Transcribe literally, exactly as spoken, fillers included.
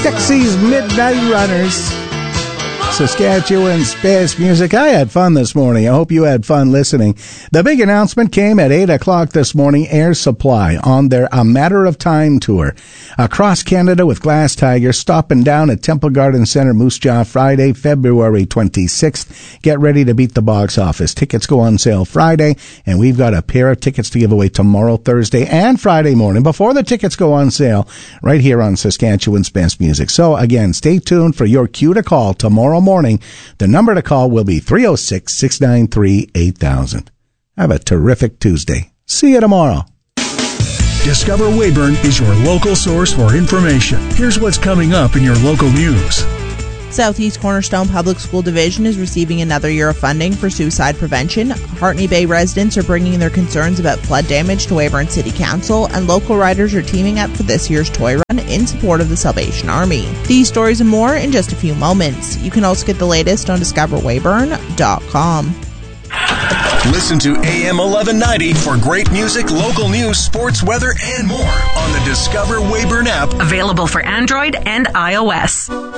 Dixie's Midnight Runners. Saskatchewan's best music. I had fun this morning. I hope you had fun listening. The big announcement came at eight o'clock this morning. Air Supply on their A Matter of Time tour. Across Canada with Glass Tiger, stopping down at Temple Garden Centre, Moose Jaw, Friday, February twenty-sixth. Get ready to beat the box office. Tickets go on sale Friday, and we've got a pair of tickets to give away tomorrow, Thursday, and Friday morning before the tickets go on sale right here on Saskatchewan's best music. So, again, stay tuned for your cue to call tomorrow morning. The number to call will be three oh six, six nine three, eight thousand. Have a terrific Tuesday. See you tomorrow. Discover Weyburn is your local source for information. Here's what's coming up in your local news. Southeast Cornerstone Public School Division is receiving another year of funding for suicide prevention. Hartney Bay residents are bringing their concerns about flood damage to Weyburn City Council, and local riders are teaming up for this year's toy run in support of the Salvation Army. These stories and more in just a few moments. You can also get the latest on discover weyburn dot com. Listen to A M eleven ninety for great music, local news, sports, weather, and more on the Discover Weyburn app. Available for Android and iOS.